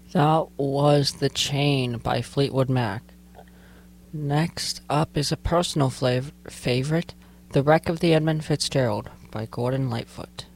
That was The Chain by Fleetwood Mac. Next up is a personal favorite, The Wreck of the Edmund Fitzgerald by Gordon Lightfoot.